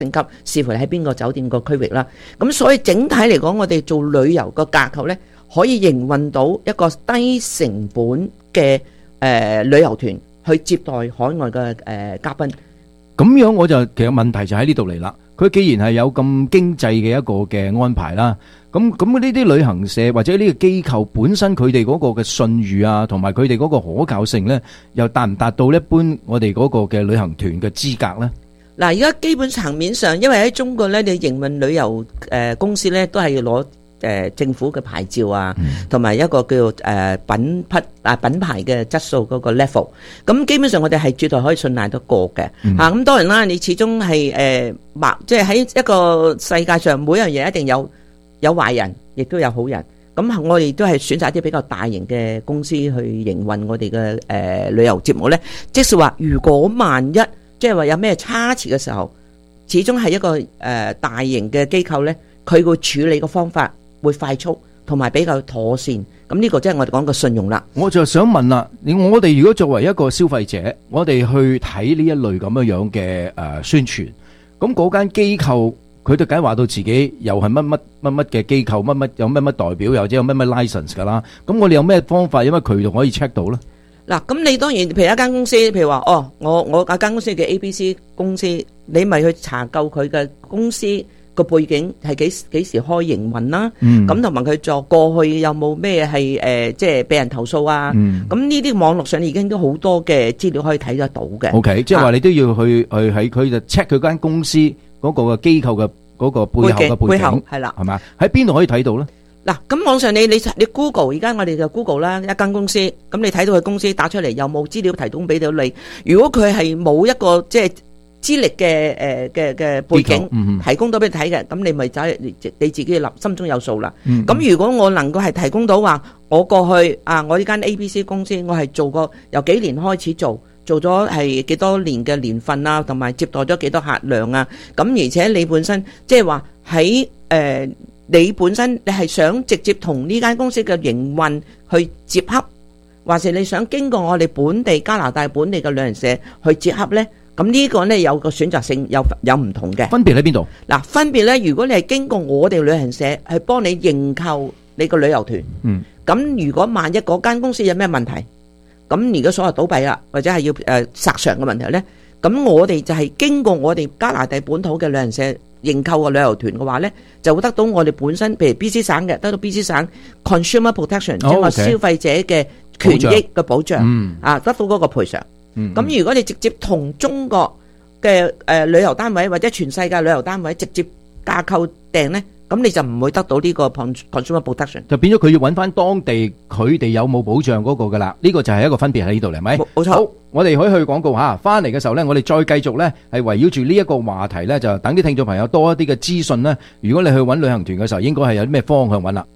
升級，視乎你喺邊個酒店個區域啦。咁所以整體嚟講，我哋做旅遊個架構呢，可以營運到一個低成本嘅旅遊團去接待海外嘅嘉賓。 咁樣我就其實問題就喺呢度嚟啦。佢既然係有咁經濟嘅一個嘅安排啦，咁呢啲旅行社或者呢個機構本身佢哋嗰個嘅信譽啊，同埋佢哋嗰個可靠性呢，又達唔達到一般我哋嗰個嘅旅行團嘅資格呢？ 嗱，而家基本層面上，因為喺中國咧，你營運旅遊公司咧，都係要攞政府嘅牌照啊，同埋一個叫做品牌嘅質素嗰個 level。咁基本上我哋係絕對可以信賴得過嘅嚇。咁當然啦，你始終係即係喺一個世界上，每樣嘢一定有壞人，亦都有好人。咁我哋都係選擇一啲比較大型嘅公司去營運我哋嘅旅遊節目咧。即是話，如果萬一即係話有咩差池嘅時候，始終係一個大型嘅機構咧，佢會處理嘅方法會快速同埋比較妥善。咁呢個即係我哋講嘅信用啦。 我就想問啦，我哋如果作為一個消費者，我哋去睇呢一類咁樣嘅宣傳，咁嗰間機構佢都梗話到自己又係乜嘅機構，有乜代表，又或者有乜 license 噶啦。咁我哋有咩方法，有乜渠道可以 check 到咧？ 嗱，咁你當然，譬如一間公司，譬如話，我間公司嘅 ABC 公司，你咪去查究佢嘅公司個背景係幾時開營運啦。咁同埋佢做過去有冇咩係即係俾人投訴啊？咁呢啲網絡上已經都好多嘅資料可以睇得到嘅。 OK， 即係話你都要去喺佢就 check 佢間公司嗰個機構嘅嗰個背後嘅背景係啦， 係嘛？喺邊度可以睇到咧？ 嗱，咁網上你 Google， 而家我哋就 Google 啦，一間公司，咁你睇到佢公司打出嚟有冇資料提供俾到你？如果佢係冇一個即係資歷嘅背景提供到俾你睇嘅，咁你咪走你自己心中有數啦。咁如果我能夠係提供到話，我過去我呢間 ABC 公司，我係做過由幾年開始做咗係幾多年嘅年份啊，同埋接待咗幾多客量啊。咁而且你本身即係話喺你本身你係想直接同呢間公司嘅營運去接洽，或是你想經過我哋本地加拿大本地嘅旅行社去接洽呢？咁呢個呢，有個選擇性，有唔同嘅分別喺邊度？ 嗱，分別呢，如果你係經過我哋旅行社去幫你認購你個旅遊團，咁如果萬一嗰間公司有咩問題，咁而家所謂倒閉啦，或者係要索償嘅問題呢，咁我哋就係經過我哋加拿大本土嘅旅行社認購嘅旅遊團嘅話呢，就會得到我哋本身，譬如 BC 省嘅，得到 BC 省 Consumer Protection，即係話消費者嘅權益嘅保障，得到嗰個賠償。咁如果你直接同中國嘅旅遊單位或者全世界旅遊單位直接架構訂呢，咁你就唔會得到呢個 Consumer Protection， 就變咗佢要揾翻當地佢哋有冇保障嗰個噶啦。呢個就係一個分別喺呢度嚟，係咪？ 冇錯。 好，我哋可以去廣告嚇，翻嚟嘅時候呢，我哋再繼續呢，係圍繞住呢一個話題呢，就等啲聽眾朋友多一啲嘅資訊呢。如果你去揾旅行團嘅時候，應該係有啲咩方向揾啦。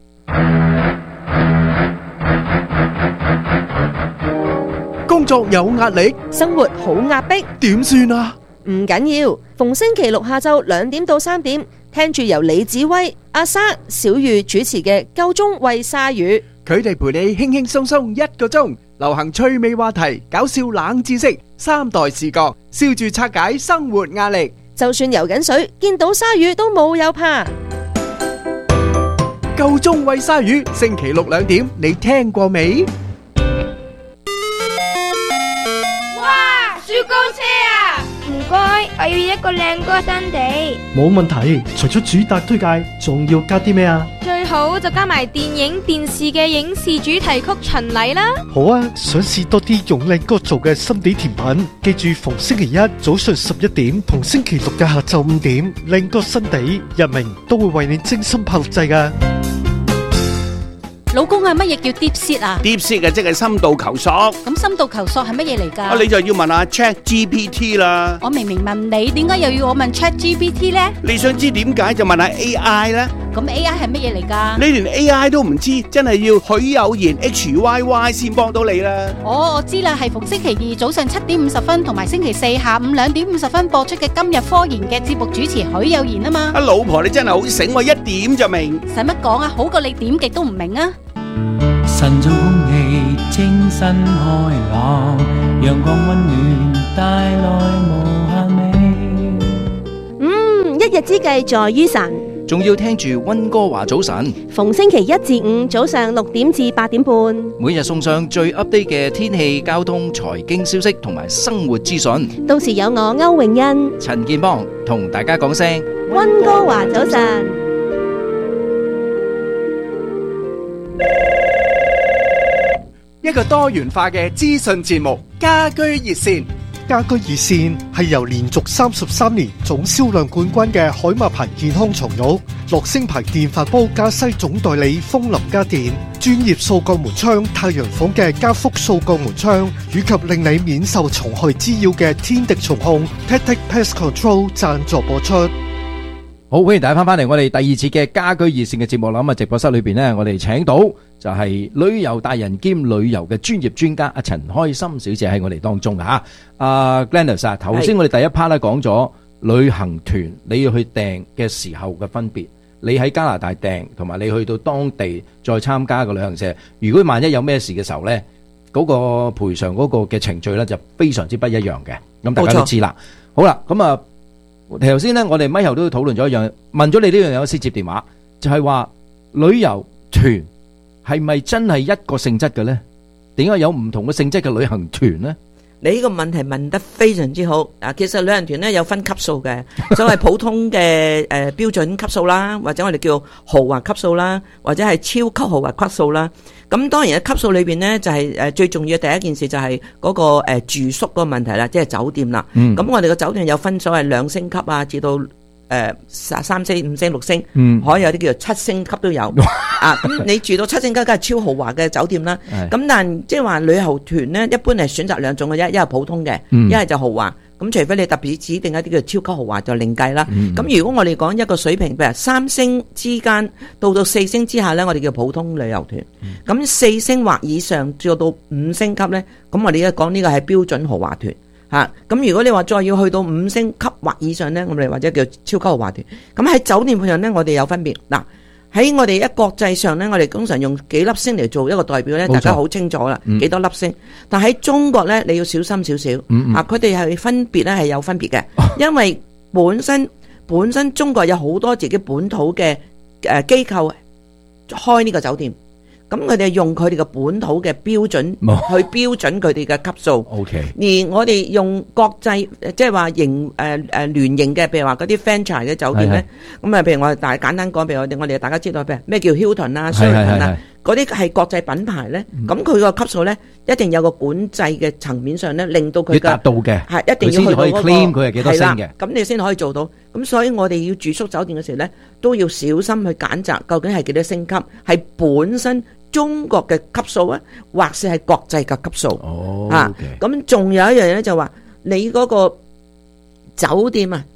工作有壓力， 生活好壓迫， 點算啊？ 唔緊要，逢星期六下晝2點到3點，聽住由李子威、阿莎、小玉主持嘅《夠鐘喂鯊魚》， 佢哋陪你輕輕鬆鬆1個鐘，流行趣味話題、搞笑冷知識、3代視角，笑住拆解生活壓力。 就算游緊水，見到鯊魚都冇有怕。 夠鐘喂鯊魚，星期六2點，你聽過未？ 雪糕車啊！唔該，我要一個靚哥新地。 冇問題，除咗主打推介，仲要加啲咩啊？ 最好就加埋電影、電視嘅影視主題曲巡禮啦。 好啊，想試多啲用靚哥做嘅心地甜品，記住逢星期一早上11點同星期六嘅下晝5點，靚哥新地日明都會為你精心拍錄製㗎。 老公啊，乜嘢叫 deep sea 啊 ？deep sea 嘅即係深度求索。 咁深度求索係乜嘢嚟㗎？ 你就要問下 ChatGPT 啦。 我明明問你，點解又要我問 ChatGPT 咧？ 你想知點解就問下 AI 啦。 咁 AI 係乜嘢嚟㗎？ 你連 AI 都唔知，真係要許有言 HYY 先幫到你啦。 我知啦，係逢星期二早上7點50分同埋星期四下午2點50分播出嘅今日科研嘅節目主持許有言啊嘛。 老婆你真係好醒，我一點就明。 使乜講啊？好過你點極都唔明啊！ 晨早空氣清新開朗，陽光溫暖帶來無限美。 一日之計在於晨， 仲要聽住溫哥華早晨， 逢星期一至五早上6點至8點半， 每日送上最 update 嘅天氣、交通、財經消息同埋生活資訊。 到時有我歐永欣、 陳建邦同大家講聲溫哥華早晨。 一個多元化嘅資訊節目，家居熱線。 家居熱線係由連續33年總銷量冠軍嘅海馬牌健康床褥、樂聲牌電飯煲加西總代理風林家電、專業掃角門窗太陽房嘅加福掃角門窗，以及令你免受蟲害滋擾嘅天敵蟲控 Pet Pest Control 贊助播出。 好，歡迎大家翻嚟我哋第二次嘅家居熱線嘅節目啦。咁啊，直播室裏邊呢，我哋請到就係旅遊達人兼旅遊嘅專業專家阿陳開心小姐喺我哋當中啊。阿 Gladys 啊，頭先我哋第一 part 咧講咗旅行團你要去訂嘅時候嘅分別，你喺加拿大訂同埋你去到當地再參加個旅行社，如果萬一有咩事嘅時候呢，嗰個賠償嗰個嘅程序呢就非常之不一樣嘅。咁大家都知啦。好啦，咁啊。頭先咧，我哋咪後都討論咗一樣，問咗你呢樣嘢先接電話，就係話旅遊團係咪真係一個性質嘅咧？點解有唔同嘅性質嘅旅行團咧？ 你呢個問題問得非常之好啊！其實旅行團咧有分級數嘅，所謂普通嘅標準級數啦，或者我哋叫豪華級數啦，或者係超級豪華級數啦。咁當然喺級數裏邊咧，就係最重要嘅第一件事就係嗰個住宿嗰個問題啦，即係酒店啦。咁我哋個酒店有分所謂2星級啊，至到3星、5星、6星，可以有啲叫做7星級都有啊。咁你住到7星級，梗係超豪華嘅酒店啦。咁但即係話旅遊團咧，一般係選擇兩種嘅啫，一係普通嘅，一係就豪華。咁除非你特別指定一啲叫超級豪華就另計啦。咁如果我哋講一個水平，譬如3星之間到4星之下咧，我哋叫普通旅遊團。咁4星或以上至到5星級咧，咁我哋而家講呢個係標準豪華團。咁如果你話再要去到5星級或以上呢，我哋或者叫超級豪華團。咁喺酒店上呢，我哋有分別。嗱，喺我哋國際上呢，我哋通常用幾粒星嚟做一個代表呢，大家好清楚啦，幾多粒星。但喺中國呢，你要小心少少。佢哋係分別呢係有分別嘅，因為本身中國有好多自己本土嘅機構開呢個酒店。咁佢哋用佢哋嘅本土嘅標準去標準佢哋嘅級數。而我哋用國際即係話聯營嘅，譬如話嗰啲 franchise 嘅酒店咧，咁啊，譬如我哋簡單講，譬如我哋大家知道，譬如咩叫 Hilton 啊、Sheraton 啊，嗰啲係國際品牌咧，咁佢個級數咧一定有個管制嘅層面上咧，令到佢達到嘅係一定要去到嗰個佢係幾多星嘅， 咁你先可以做到。咁所以我哋要住宿酒店嘅時候咧，都要小心去揀擇究竟係幾多星級，係本身中國嘅級數啊，或是係國際嘅級數。咁仲有一樣嘢咧，就話你嗰個酒店啊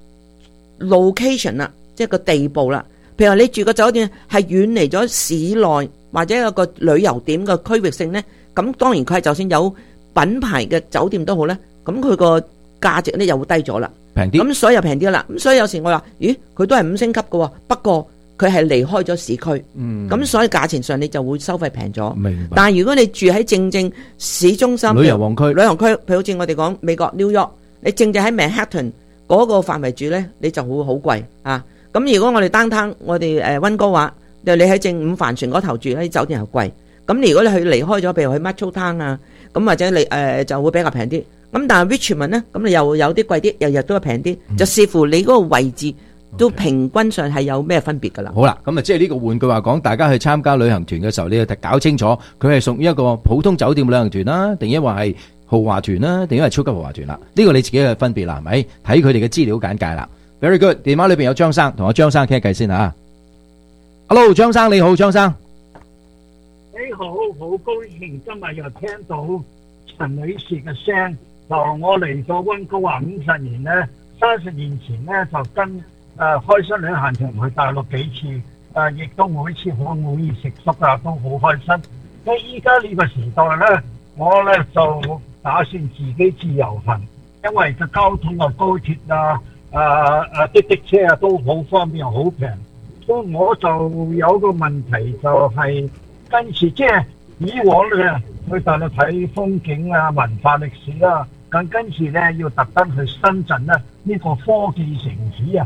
location 啦，即係個地步啦。譬如話你住個酒店係遠離咗市內或者有個旅遊點嘅區域性咧，咁當然佢係就算有品牌嘅酒店都好咧，咁佢個價值咧又會低咗啦，平啲。咁所以又平啲啦。咁所以有時我話，咦，佢都係5星級嘅，不過佢係離開咗市區，咁所以價錢上你就會收費平咗。明白。但係如果你住喺正市中心旅遊旺區， 譬如好似我哋講美國 New York，你正喺 Manhattan 嗰個範圍住咧，你就會好貴啊。咁如果我哋downtown，我哋溫哥華，你喺正五帆船嗰頭住咧，酒店又貴。咁如果你去離開咗，譬如去 Metro Town 啊，咁或者你就會比較平啲。咁但係 Richmond 咧，咁你又有啲貴啲，日日都係平啲，就視乎你嗰個位置。都平均上係有咩分別噶啦？好啦， 咁啊，即係呢個換句話講，大家去參加旅行團嘅時候，你要搞清楚佢係屬於一個普通酒店旅行團啦，定抑或係豪華團啦，定抑或係超級豪華團啦？呢個你自己嘅分別啦，係咪？睇佢哋嘅資料簡介啦。Very good， 電話裏邊有張生，同我張生傾下偈先啊。Hello， 張生你好，張生。 你好，好高興今日又聽到陳女士嘅聲。就我嚟咗溫哥華50年咧，30年前咧就跟開心旅行團去大陸幾次，亦都每次好滿意食宿啊，都好開心。所以依家呢個時代咧，我咧就打算自己自由行，因為個交通啊、高鐵啊、的車啊都好方便，好平。所以我就有個問題就係跟住即係以往咧去大陸睇風景啊、文化歷史啦，跟住咧要特登去深圳咧呢個科技城市啊。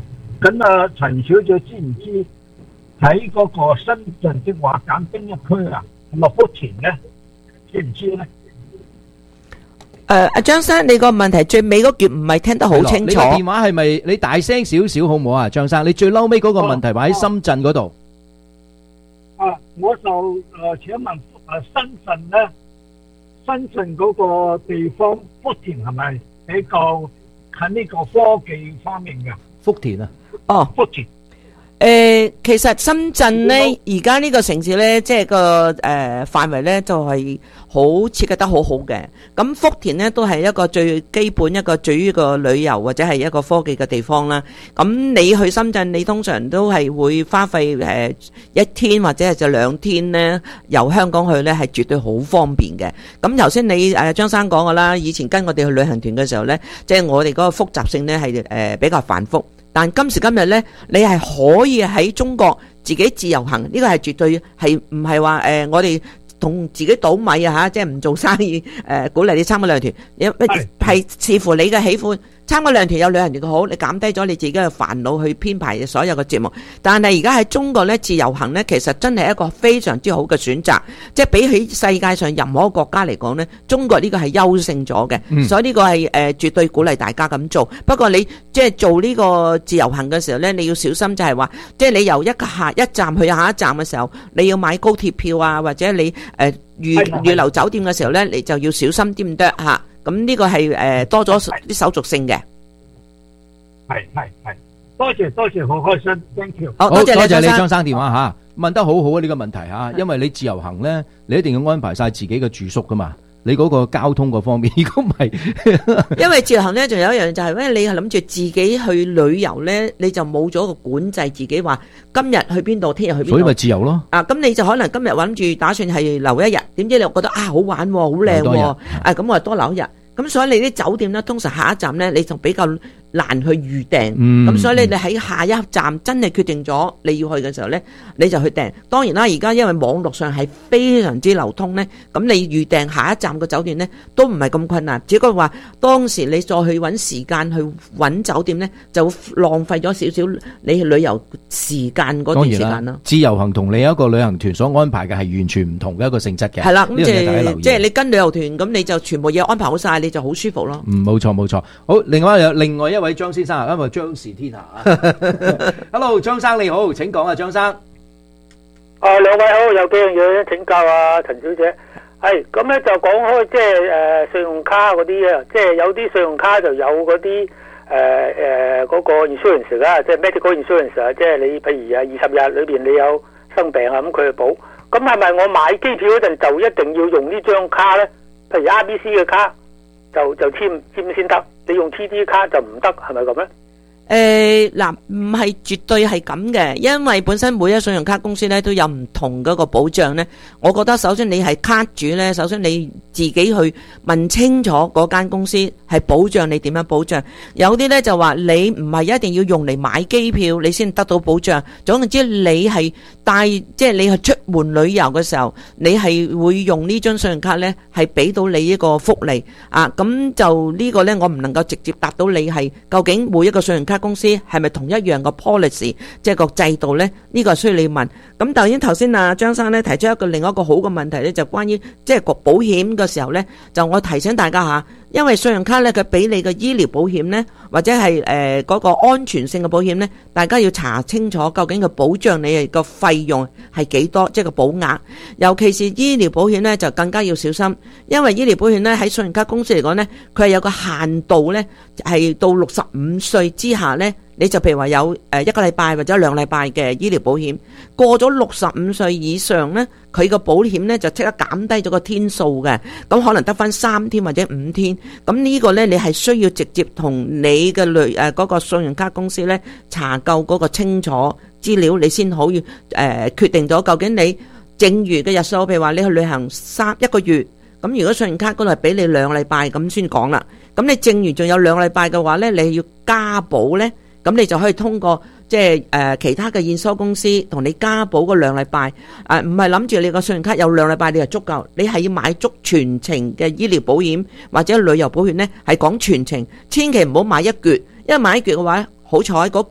咁啊，陳小姐知唔知喺嗰個深圳的話揀邊一區啊？係咪福田咧？知唔知咧？ 阿張生，你個問題最尾嗰句唔係聽得好清楚。 你個電話係咪你大聲少少好唔好啊？張生，你最嬲尾嗰個問題話喺深圳嗰度。 我就請問深圳咧，深圳嗰個地方福田係咪比較近呢個科技方面嘅？ 福田啊， 哦， 福田。 其實深圳咧，而家呢個城市咧，即係個範圍咧，就係好設計得好好嘅。咁福田咧都係一個最基本一個對於個旅遊或者係一個科技嘅地方啦。咁你去深圳，你通常都係會花費一天或者係就2天咧，由香港去咧係絕對好方便嘅。咁頭先你張生講嘅啦，以前跟我哋去旅行團嘅時候咧，即係我哋嗰個複雜性咧係比較繁複。但今時今日咧，你係可以喺中國自己自由行，呢個係絕對係唔係話我哋同自己倒米啊嚇，即係唔做生意鼓勵你參加旅行團，係視乎你嘅喜歡。參加旅行團有旅行團嘅好，你減低咗你自己嘅煩惱去編排所有嘅節目。但係而家喺中國咧，自由行咧，其實真係一個非常之好嘅選擇。即係比起世界上任何一個國家嚟講咧，中國呢個係優勝咗嘅。所以呢個係絕對鼓勵大家咁做。不過你即係做呢個自由行嘅時候咧，你要小心就係話，即係你由一站去下一站嘅時候，你要買高鐵票啊，或者你預留酒店嘅時候咧，你就要小心啲咁多嚇。咁呢個係多咗啲手續性嘅。 係，多謝，好開心 ，thank you。 好，多謝你張生電話嚇，問得好好啊呢個問題嚇，因為你自由行咧，你一定要安排晒自己嘅住宿噶嘛。你嗰個交通嗰方面，如果唔係， 因為自由行咧，仲有一樣就係咧，你係諗住自己去旅遊咧，你就冇咗個管制，自己話今日去邊度，聽日去邊度， 所以咪自由咯。 咁你就可能今日諗住打算係留一日，點知你又覺得好玩喎，好靚喎，咁我多留一日。咁所以你啲酒店咧，通常下一站咧，你就比較難去預訂。咁所以你喺下一站真係決定咗你要去嘅時候咧，你就去訂。當然啦，而家因為網絡上係非常之流通咧，咁你預訂下一站嘅酒店咧都唔係咁困難。只不過話當時你再去揾時間去揾酒店咧，就浪費咗少少你去旅遊時間嗰段時間啦。 自由行同你一個旅行團所安排嘅係完全唔同嘅一個性質嘅。 係啦，咁即係你跟旅遊團，咁你就全部嘢安排好晒，你就好舒服咯。 冇錯。好，另外一位張先生，因為張氏天下。Hello， 張生你好，請講啊，張生。 兩位好，有幾樣嘢請教啊，陳小姐。係咁咧，就講開即係信用卡嗰啲啊，即係有啲信用卡就有嗰啲嗰個 insurance 啦，即係 medical insurance 啊，即係你譬如20日裏邊你有生病啊，咁佢去保。咁係咪我買機票嗰陣就一定要用呢張卡咧？譬如 RBC 嘅卡就簽先得，你用 TD 卡就唔得，係咪咁咧？ 嗱，唔係絕對係咁嘅，因為本身每一信用卡公司咧都有唔同嗰個保障咧。我覺得首先你係卡主咧，首先你自己去問清楚嗰間公司係保障你點樣保障。有啲咧就話你唔係一定要用嚟買機票你先得到保障。總言之，你係即係你係出門旅遊嘅時候，你係會用呢張信用卡咧，係俾到你一個福利啊。咁就呢個咧，我唔能夠直接答到你係究竟每一個信用卡公司係咪同一樣個 policy， 即係個制度呢？呢個係需要你問。咁頭先啊張生呢提出另一個好嘅問題呢，就關於即係個保險嘅時候呢，就我提醒大家吓，因為信用卡呢，佢俾你嘅醫療保險呢，或者係嗰個安全性嘅保險呢，大家要查清楚究竟佢保障你個費用係幾多，即係個保額。尤其是醫療保險呢，就更加要小心，因為醫療保險呢，喺信用卡公司嚟講呢，佢係有個限度呢，係到65歲之下呢，你就譬如話有1個禮拜或者2禮拜嘅醫療保險，過咗65歲以上呢，佢個保險呢就即刻減低咗個天數嘅，咁可能得翻3天或者5天。咁呢個呢，你係需要直接同你嘅嗰個信用卡公司呢查夠嗰個清楚資料，你先可以決定咗究竟你剩餘嘅日數，譬如話你去旅行1個月，咁如果信用卡嗰度係俾你2禮拜咁先講啦。咁你剩餘仲有2禮拜嘅話呢，你要加保呢，咁你就可以通過即係其他嘅驗收公司同你加保嗰2禮拜。唔係諗住你個信用卡有2禮拜你就足夠，你係要買足全程嘅醫療保險或者旅遊保險呢，係講全程，千祈唔好買一橛，因為買一橛嘅話，好彩嗰橛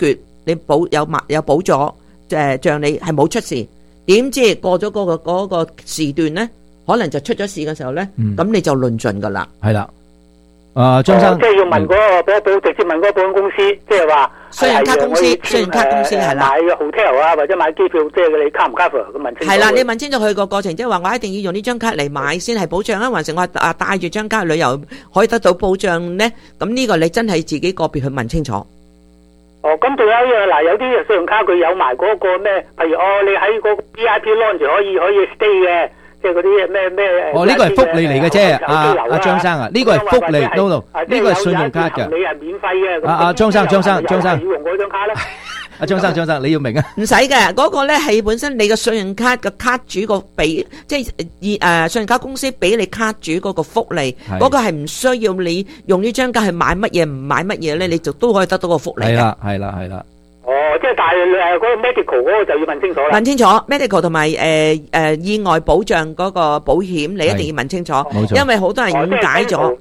你有補咗像你係冇出事，點知過咗嗰個時段咧，可能就出咗事嘅時候咧，咁你就論盡噶啦。 係啦，張生， 即係要問嗰個直接問嗰個保險公司，即係話信用卡公司係啦， 買 hotel 啊或者買機票，即係你 cover 唔 cover 咁問清楚。 係啦，你問清楚佢個過程，即係話我一定要用呢張卡嚟買先係保障啊，還是我帶住張卡旅遊可以得到保障咧？咁呢個你真係自己個別去問清楚。 咁仲有一樣嗱，有啲信用卡佢有埋嗰個咩？譬如你喺個 VIP lounge 可以 stay 嘅，即係嗰啲咩？ 呢個係福利嚟嘅啫，阿張生啊，呢個係福利 ，no， 呢個係信用卡嘅。 你係免費嘅。 阿張生， 要用嗰張卡咧？ 阿張生，你要明啊！ 唔使嘅，嗰個咧係本身你嘅信用卡嘅卡主個俾，即係信用卡公司俾你卡主嗰個福利，嗰個係唔需要你用呢張卡去買乜嘢唔買乜嘢咧，你就都可以得到個福利嘅。 係啦。 即係但係嗰個 medical 嗰個就要問清楚啦。 問清楚 medical 同埋意外保障嗰個保險，你一定要問清楚，因為好多人誤解咗。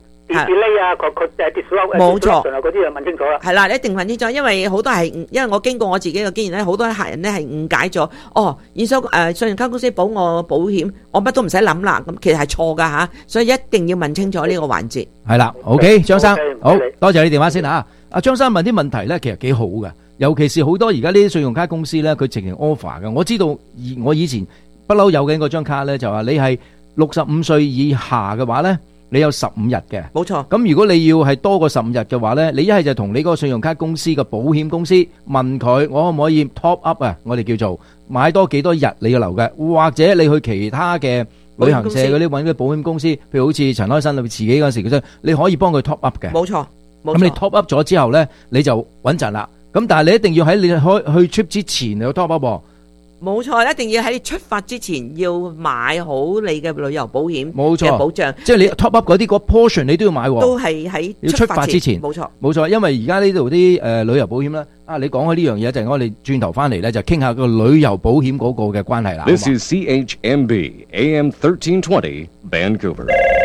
冇錯， 嗰啲就問清楚啦。 係啦，你一定問清楚，因為好多係，因為我經過我自己嘅經驗咧，好多客人咧係誤解咗。信用卡公司保我保險，我乜都唔使諗啦。咁其實係錯噶吓，所以一定要問清楚呢個環節。 係啦 ，OK， 張生，好多謝你電話先吓。阿張生問啲問題咧，其實幾好嘅，尤其是好多而家呢啲信用卡公司咧，佢直情 offer 嘅。我知道我以前不嬲有緊嗰張卡咧，就話你係65歲以下嘅話咧。你有15日嘅， 冇錯。 咁如果你要係多過15日嘅話呢，你一係就同你嗰個信用卡公司嘅保險公司問佢，我可唔可以 top up 啊？我哋叫做買多幾多日你要留嘅，或者你去其他嘅旅行社嗰啲揾啲保險公司，譬如好似陳開新你自己嗰時嘅，你可以幫佢 top up 嘅。 冇錯， 咁你 top up 咗之後呢，你就穩陣啦。咁但係你一定要喺你去 trip 之前你要 top up 喎。 冇錯，一定要喺出發之前要買好你嘅旅遊保險嘅保障， 即係你 top up 嗰啲個 portion 你都要買喎， 都係喺出發之前。 冇錯， 冇錯，因為而家呢度啲旅遊保險咧，你講開呢樣嘢，就係我哋轉頭翻嚟咧，就傾下個旅遊保險嗰個嘅關係啦。 This is CHMB AM 1320 Vancouver，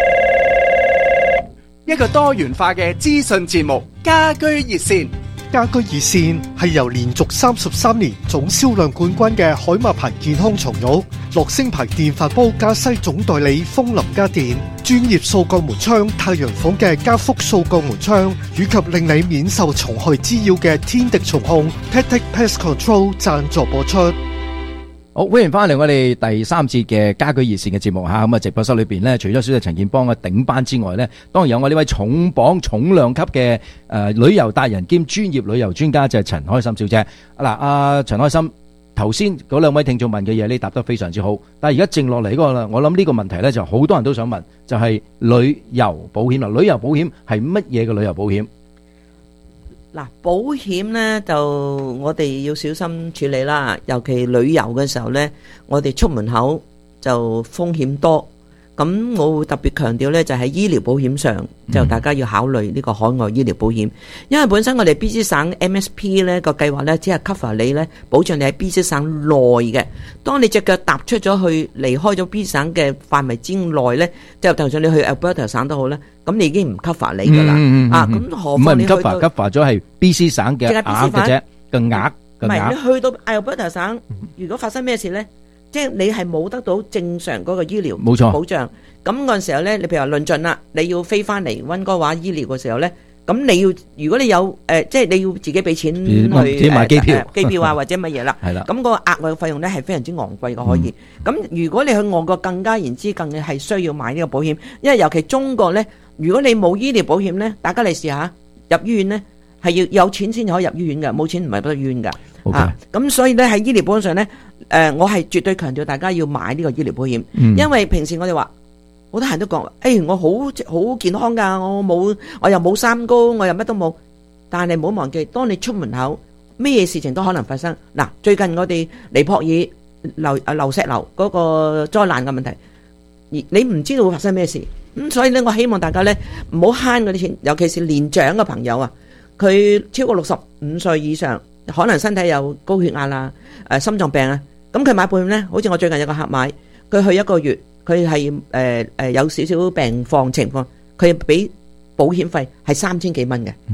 一個多元化嘅資訊節目，家居熱線。 家居熱線係由連續33年總銷量冠軍嘅海馬牌健康床褥、樂聲牌電飯煲加西總代理風林家電、專業掃角門窗太陽房嘅加福掃角門窗，以及令你免受蟲害滋擾嘅天敵蟲控 Tactic Pest Control 贊助播出。 好，歡迎翻嚟我哋第3節嘅家居熱線嘅節目吓，咁啊直播室裏邊咧，除咗小姐陳建邦嘅頂班之外咧，當然有我呢位重磅重量級嘅旅遊達人兼專業旅遊專家，就係陳開心小姐。嗱，阿陳開心，頭先嗰兩位聽眾問嘅嘢，你答得非常之好，但係而家剩落嚟嗰個啦，我諗呢個問題咧就好多人都想問，就係旅遊保險啦。旅遊保險係乜嘢嘅旅遊保險？ 嗱，保險咧就我哋要小心處理啦，尤其旅遊嘅時候咧，我哋出門口就風險多。咁我會特別強調咧，就喺醫療保險上，就大家要考慮呢個海外醫療保險，因為本身我哋 BC 省 MSP 咧個計劃咧，只係 cover 你咧，保障你喺 BC 省內嘅。當你隻腳踏出咗去，離開咗 BC 省嘅範圍之內咧，就算你去 Alberta 省都好咧，咁你已經唔 cover 你噶啦。咁何況你去到 cover 咗係 BC 省嘅額嘅啫，個額唔係你去到 Alberta 省，如果發生咩事咧？即係你係冇得到正常嗰個醫療保障，咁嗰陣時候咧，你譬如話論盡啦，你要飛翻嚟溫哥華醫療嘅時候咧，咁你要如果你有即係你要自己俾錢去買機票啊或者乜嘢啦，係啦，咁個額外嘅費用咧係非常之昂貴嘅可以。咁如果你去外國更加言之更係需要買呢個保險，因為尤其中國咧，如果你冇醫療保險咧，大家嚟試下入醫院咧係要有錢先可以入醫院嘅，冇錢唔係不得醫院㗎。咁所以咧喺醫療保險上咧，我係絕對強調大家要買呢個醫療保險，因為平時我哋話好多人都講，我好健康噶，我又冇三高，我又乜都冇，但係唔好忘記，當你出門口，咩嘢事情都可能發生。嗱，最近我哋尼泊爾流石流嗰個災難嘅問題，而你唔知道會發生咩事，咁所以咧，我希望大家咧唔好慳嗰啲錢，尤其是年長嘅朋友啊，佢超過65歲以上。可能身體有高血壓啦，心臟病啊，咁佢買保險咧，好似我最近有個客買，佢去1個月，佢係有少少病況情況，佢俾保險費係3000幾蚊嘅，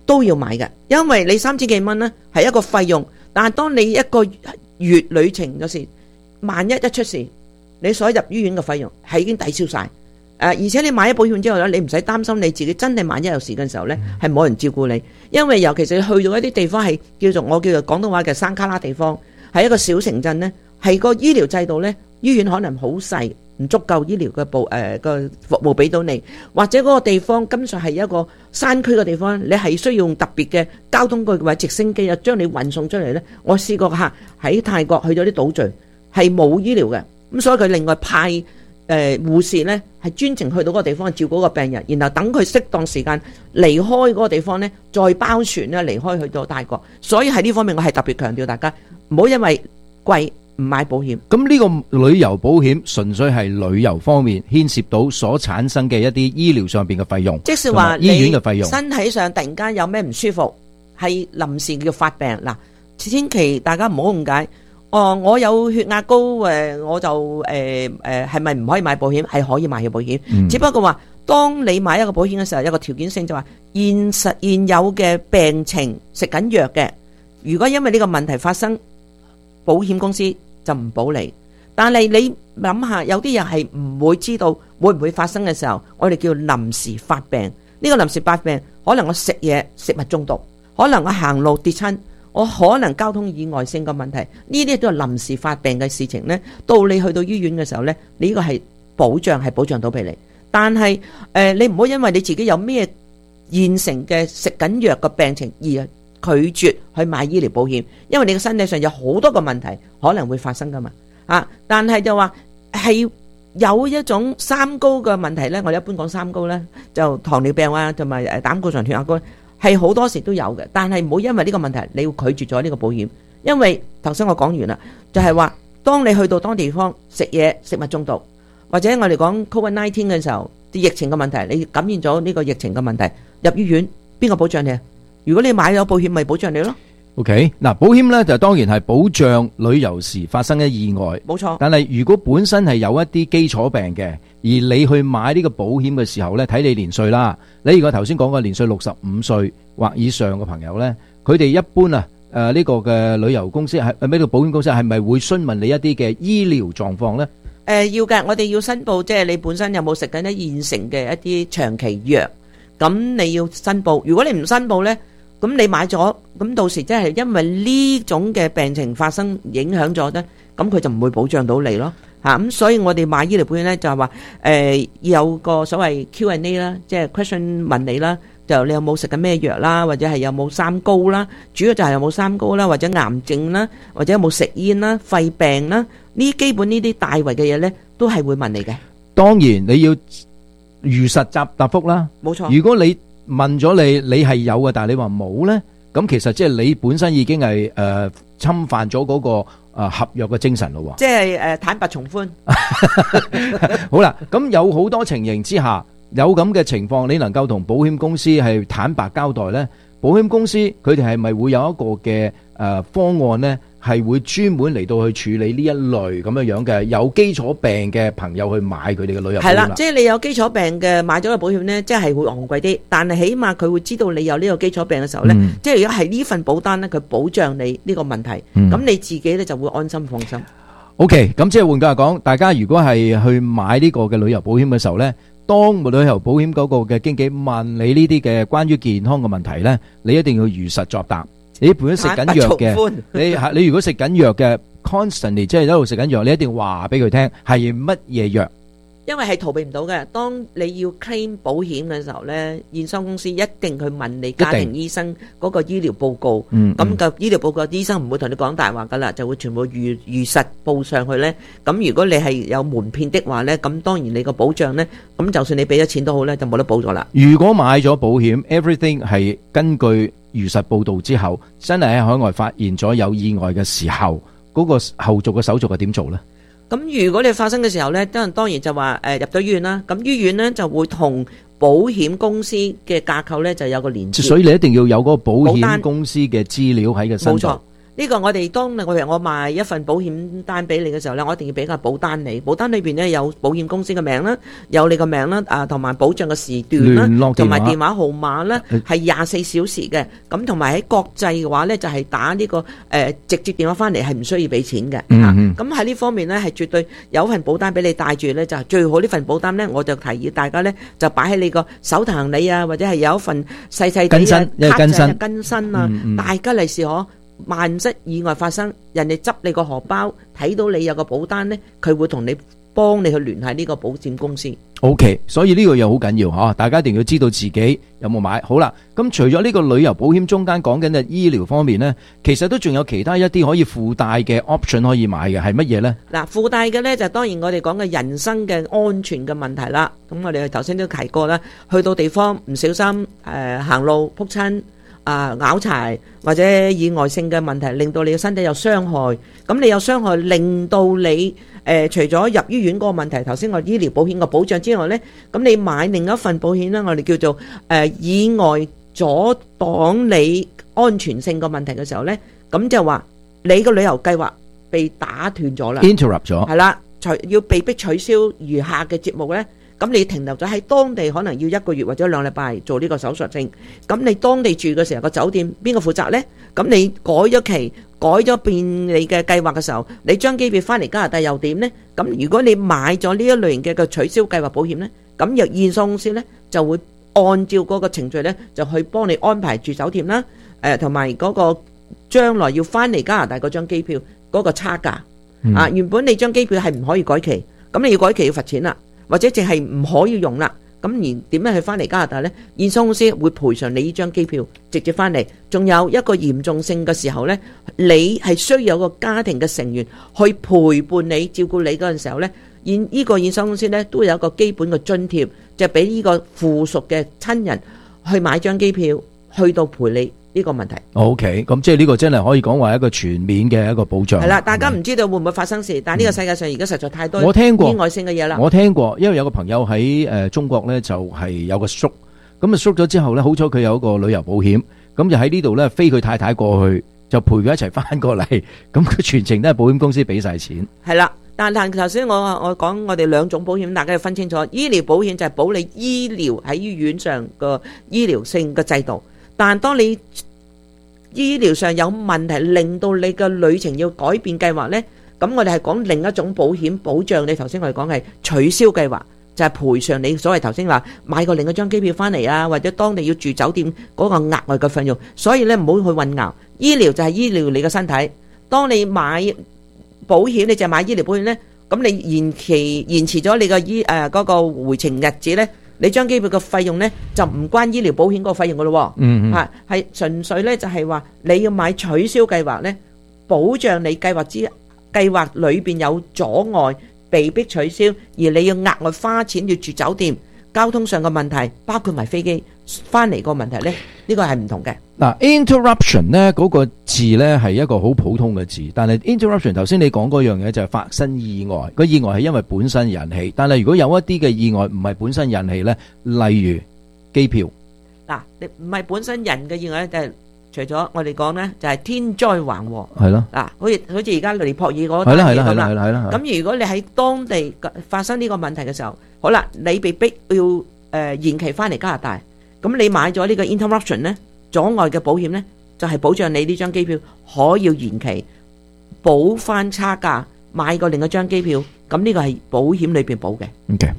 都要買嘅，因為你3000幾蚊呢係一個費用，但係當你一個月旅程嗰時，萬一出事，你所入醫院嘅費用係已經抵消晒。而且你買咗保險之後咧，你唔使擔心你自己真係萬一有事嘅時候咧，係冇人照顧你。因為尤其是去到一啲地方係叫做廣東話嘅山卡拉地方，係一個小城鎮咧，係個醫療制度咧，醫院可能好細，唔足夠醫療嘅個服務俾到你，或者嗰個地方根本上係一個山區嘅地方，你係需要用特別嘅交通工具或者直升機啊，將你運送出嚟咧。我試過喺泰國去咗啲島嶼係冇醫療嘅，咁所以佢另外派護士呢係專程去到嗰個地方照顧嗰個病人，然後等佢適當時間離開嗰個地方呢，再包船呢離開去到泰國。所以喺呢方面我係特別強調大家唔好因為貴唔買保險。 咁呢個旅遊保險純粹係旅遊方面牽涉到所產生嘅一啲醫療上邊嘅費用， 即是話醫院嘅費用， 身體上突然間有咩唔舒服，係臨時叫發病嗱，千祈大家唔好誤解。我有血壓高，我就係咪唔可以買保險？係可以買嘅保險，只不過話當你買一個保險嘅時候，有個條件性就話現有嘅病情食緊藥嘅，如果因為呢個問題發生，保險公司就唔保你。但係你諗下，有啲人係唔會知道會唔會發生嘅時候，我哋叫臨時發病。呢個臨時發病，可能我食嘢食物中毒，可能我行路跌親。我可能交通意外性嘅問題，呢啲都係臨時發病嘅事情呢，到你去到醫院嘅時候呢，你呢個係保障到俾你。但係你唔好因為你自己有咩現成嘅食緊藥嘅病情而拒絕去買醫療保險，因為你嘅身體上有好多個問題可能會發生噶嘛。但係就話係有一種三高嘅問題呢，我哋一般講三高呢，就糖尿病啊，同埋膽固醇、血壓高。係好多時都有嘅，但係唔好因為呢個問題你要拒絕咗呢個保險，因為頭先我講完啦，就係話當你去到當地方食嘢食物中毒，或者我哋講 COVID-19 嘅時候，啲疫情嘅問題，你感染咗呢個疫情嘅問題，入醫院邊個保障你啊？如果你買咗保險，咪保障你咯。 OK， 嗱，保險咧就當然係保障旅遊時發生嘅意外， 冇錯。 但係如果本身係有一啲基礎病嘅，而你去買呢個保險嘅時候咧，睇你年歲啦。你如果頭先講嘅年歲65歲或以上嘅朋友咧，佢哋一般呢個嘅旅遊公司係呢個保險公司係咪會詢問你一啲嘅醫療狀況咧？ 要嘅，我哋要申報，即係你本身有冇食緊一現成嘅一啲長期藥，咁你要申報。如果你唔申報咧，咁你買咗，咁到時即係因為呢種嘅病情發生影響咗咧，咁佢就唔會保障到你咯。咁所以我哋買醫療保險咧就係話有個所謂 Q&A 啦，即係 question 問你啦，就你有冇食緊咩藥啦，或者係有冇三高啦，主要就係有冇三高啦，或者癌症啦，或者有冇食煙啦、肺病啦，呢基本呢啲大圍嘅嘢咧都係會問你嘅。 當然你要如實答覆啦。 冇錯。 如果你問咗你係有嘅，但係你話冇咧，咁其實即係你本身已經係侵犯咗嗰個合約嘅精神咯。 即係坦白從寬。 好啦，咁有好多情形之下，有咁嘅情況，你能夠同保險公司係坦白交代咧？保險公司佢哋係咪會有一個嘅方案咧？係會專門嚟到去處理呢一類咁樣嘅有基礎病嘅朋友去買佢哋嘅旅遊保險？係啦， 即係你有基礎病嘅買咗個保險咧，即係會昂貴啲，但係起碼佢會知道你有呢個基礎病嘅時候咧，即係如果係呢份保單咧，佢保障你呢個問題，咁你自己咧就會安心放心。 OK， 咁即係換句話講，大家如果係去買呢個嘅旅遊保險嘅時候咧，當旅遊保險嗰個嘅經紀問你呢啲嘅關於健康嘅問題咧，你一定要如實作答。你本身食緊藥嘅，你如果食緊藥嘅 constantly 即係一路食緊藥，你一定要話俾佢聽係乜嘢藥。 因為係逃避唔到嘅。當你要 claim 保險嘅時候咧，驗收公司一定去問你家庭醫生嗰個醫療報告。咁個醫療報告，醫生唔會同你講大話噶啦，就會全部如實報上去咧。咁如果你係有瞞騙的話咧，咁當然你個保障咧，咁就算你俾咗錢都好咧，就冇得保咗啦。 如果買咗保險 ，everything 係根據如實報道之後，真係喺海外發現咗有意外嘅時候，嗰個後續嘅手續係點做咧？ 咁如果你發生嘅時候咧，當然就話入咗醫院啦。咁醫院咧就會同保險公司嘅架構咧就有個連接。 所以你一定要有嗰個保險公司嘅資料喺個身度。冇錯， 呢個我哋當我賣一份保險單俾你嘅時候咧，我一定要俾個保單你。保單裏邊咧有保險公司嘅名啦，有你個名啦，同埋保障嘅時段啦，同埋電話號碼啦，係24小時嘅。咁同埋喺國際嘅話咧，就係打呢個直接電話翻嚟係唔需要俾錢嘅。咁喺呢方面咧係絕對有份保單俾你帶住咧，就係最好呢份保單咧，我就提議大家咧就擺喺你個手提行李啊，或者係有一份細細啲嘅更新啊，大吉利是可。萬一意外發生，人哋執你個荷包，睇到你有個保單呢，佢會同你幫你去聯繫呢個保險公司。 OK， 所以呢個又好緊要吓，大家一定要知道自己有冇買。好啦，咁除咗呢個旅遊保險中間講緊嘅醫療方面呢，其實都仲有其他一啲可以附帶嘅 option 可以買嘅，係乜嘢呢？嗱，附帶嘅呢，就當然我哋講嘅人身嘅安全嘅問題啦。咁我哋頭先都提過啦，去到地方唔小心行路撲親。拗柴或者意外性嘅問題，令到你嘅身體有傷害。咁你有傷害，令到你除咗入醫院嗰個問題，頭先我醫療保險嘅保障之外呢，咁你買另一份保險呢，我哋叫做意外阻擋你安全性嘅問題嘅時候呢，咁就話你個旅遊計劃被打斷咗啦 ，interrupt 咗， 係啦，要被逼取消餘下嘅節目呢。咁你停留咗喺當地，可能要1個月或者2禮拜做呢個手術性。咁你當地住嘅時候，個酒店邊個負責呢？咁你改咗期，改咗變你嘅計劃嘅時候，你將機票翻嚟加拿大又點呢？咁如果你買咗呢一類型嘅個取消計劃保險呢，咁由驗送公司呢就會按照嗰個程序呢，就去幫你安排住酒店啦，同埋嗰個將來要翻嚟加拿大嗰張機票嗰個差價。原本你張機票係唔可以改期，咁你要改期要罰錢啦。或者淨係唔可以用啦，咁而點樣去翻嚟加拿大呢？驗收公司會賠償你呢張機票直接翻嚟。仲有一個嚴重性嘅時候呢，你係需要有個家庭嘅成員去陪伴你照顧你嗰陣時候呢，呢個驗收公司呢都有一個基本嘅津貼，就俾呢個附屬嘅親人去買張機票去到陪你。呢個問題 OK， 咁即係呢個真係可以講話一個全面嘅一個保障。 係啦，大家唔知道會唔會發生事，但係呢個世界上而家實在太多意外性嘅嘢啦。 我聽過，因為有個朋友喺中國呢，就係有個叔，咁啊叔咗之後呢，好彩佢有一個旅遊保險，咁就喺呢度呢，飛佢太太過去，就陪佢一齊翻過嚟，咁佢全程都係保險公司俾晒錢。 係啦，但頭先我講我哋兩種保險，大家要分清楚。醫療保險就係保你醫療喺醫院上個醫療性嘅制度。但當你醫療上有問題，令到你嘅旅程要改變計劃呢，咁我哋係講另一種保險保障你。頭先我哋講係取消計劃，就係賠償你所謂頭先話買過另一張機票翻嚟啊，或者當地要住酒店嗰個額外嘅費用。所以呢，唔好去混淆，醫療就係醫療你嘅身體。當你買保險，你就買醫療保險呢，咁你延遲咗你嘅嗰個回程日子呢，你張機票嘅費用呢，就唔關醫療保險嗰個費用噶咯，係純粹呢，就係話你要買取消計劃呢，保障你計劃裏邊有阻礙，被逼取消，而你要額外花錢要住酒店，交通上嘅問題，包括埋飛機翻嚟個問題呢，呢個係唔同嘅。 嗱 ，interruption 呢嗰個字呢係一個好普通嘅字，但係 interruption 頭先你講嗰樣嘢就係發生意外，個意外係因為本身引起，但係如果有一啲嘅意外唔係本身引起呢，例如機票， 嗱，你唔係本身人嘅意外咧，就係除咗我哋講呢，就係天災橫禍， 係咯， 嗱，好似而家尼泊爾嗰單嘢咁啦，咁如果你喺當地發生呢個問題嘅時候，好啦，你被逼要延期翻嚟加拿大，咁你買咗呢個 interruption 呢，阻礙嘅保險呢，就係保障你呢張機票可以延期，補翻差價，買過另一張機票，咁呢個係保險裏邊保嘅。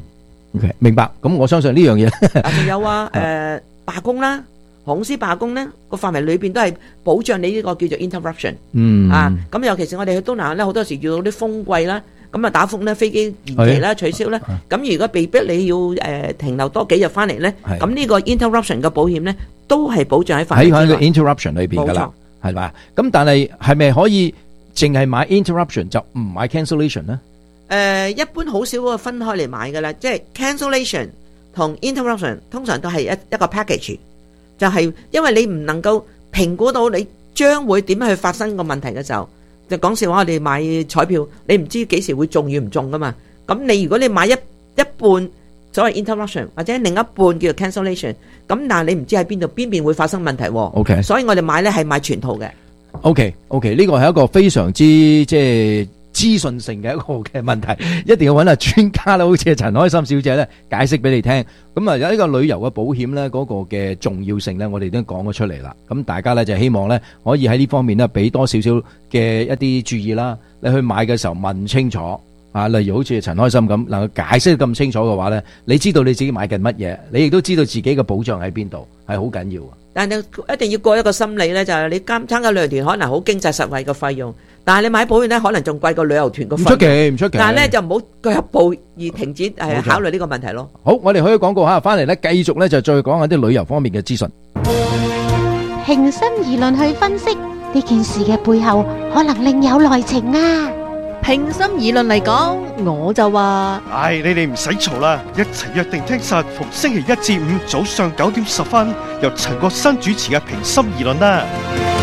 OK， 明白。咁我相信呢樣嘢。 仲有罷工啦，航空公司罷工呢個範圍裏邊都係保障你呢個叫做 interruption。咁尤其是我哋去東南亞咧，好多時遇到啲風季啦，咁啊打風咧，飛機延期啦、取消啦，咁如果被逼你要停留多幾日翻嚟咧，咁呢個 interruption 嘅保險咧，都係保障喺範圍喺個 interruption 裏邊噶啦，係嘛？咁但係係咪可以淨係買 interruption 就唔買 cancellation 咧？ 一般好少會分開嚟買噶啦，即係 cancellation 同 interruption 通常都係一個 package，就係因為你唔能夠評估到你將會點樣去發生個問題嘅時候，就講笑話，我哋買彩票，你唔知幾時會中與唔中噶嘛？咁你如果你買一半所謂 interruption 或者另一半叫做 cancellation，咁但係你唔知喺邊邊會發生問題喎。 OK， 所以我哋買咧係買全套嘅。 OK，呢個係一個非常之即係資訊性嘅一個嘅問題，一定要揾下專家啦，好似陳開心小姐咧解釋俾你聽。咁啊，有呢個旅遊嘅保險咧，嗰個嘅重要性咧，我哋已經講咗出嚟啦。咁大家咧就希望咧可以喺呢方面咧俾多少少嘅一啲注意啦。你去買嘅時候問清楚啊，例如好似陳開心咁，能夠解釋得咁清楚嘅話咧，你知道你自己買緊乜嘢，你亦都知道自己嘅保障喺邊度，係好緊要啊。 但係一定要過一個心理咧，就係你參加旅遊團可能好經濟實惠嘅費用，但係你買保險咧可能仲貴過旅遊團個費用。唔出奇。但係咧就唔好腳入步而停止考慮呢個問題咯。 好，我哋可以廣告下，翻嚟咧繼續咧就再講下啲旅遊方面嘅資訊。 平心而論去分析呢件事嘅背後，可能另有內情啊！ 平心而論嚟講，我就話： 唉，你哋唔使嘈啦，一齊約定聽實，逢星期一至五早上9點10分，由陳國新主持嘅平心而論啦。